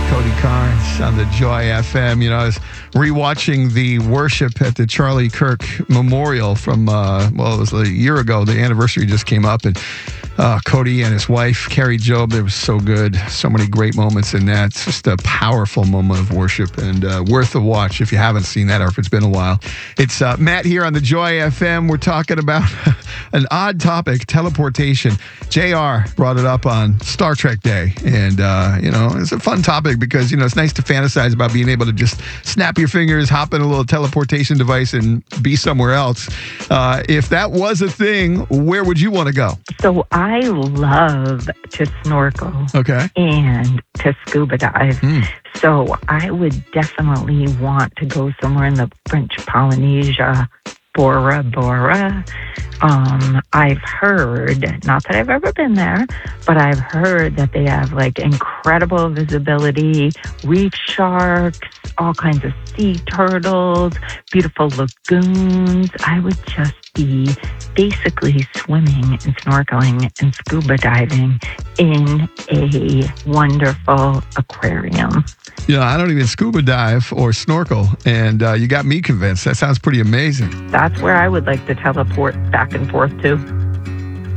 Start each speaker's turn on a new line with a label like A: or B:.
A: Cody Carnes on the Joy FM. You know, I was rewatching the worship at the Charlie Kirk Memorial from, it was a year ago. The anniversary just came up, and Cody and his wife, Carrie Job, it was so good. So many great moments in that. It's just a powerful moment of worship and worth a watch if you haven't seen that or if it's been a while. It's Matt here on the Joy FM. We're talking about an odd topic, teleportation. JR brought it up on Star Trek Day. And, it's a fun topic because, it's nice to fantasize about being able to just snap your fingers, hop in a little teleportation device and be somewhere else. If that was a thing, where would you want to go?
B: So I love to snorkel and to scuba dive. So I would definitely want to go somewhere in the French Polynesia, Bora Bora. I've heard, not that I've ever been there, but I've heard that they have incredible visibility, reef sharks, all kinds of sea turtles, beautiful lagoons. I would just be basically swimming and snorkeling and scuba diving in a wonderful aquarium.
A: I don't even scuba dive or snorkel, and you got me convinced. That sounds pretty amazing.
B: That's where I would like to teleport back and forth to.